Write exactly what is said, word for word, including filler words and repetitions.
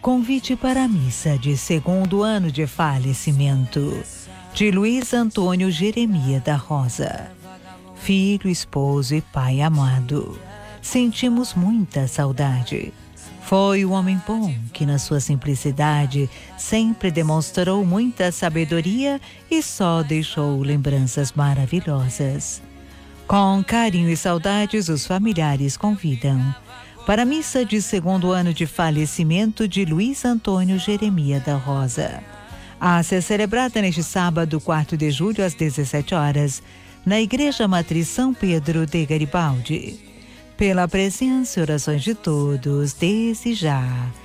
Convite para a missa de segundo ano de falecimento de Luiz Antônio Jeremia da Rosa. Filho, esposo e pai amado, sentimos muita saudade. Foi um homem bom que, na sua simplicidade, sempre demonstrou muita sabedoria e só deixou lembranças maravilhosas. Com carinho e saudades, os familiares convidam para a missa de segundo ano de falecimento de Luiz Antônio Jeremia da Rosa, a ser celebrada neste sábado, quarto de julho, às dezessete horas, na Igreja Matriz São Pedro de Garibaldi. Pela presença e orações de todos, desde já,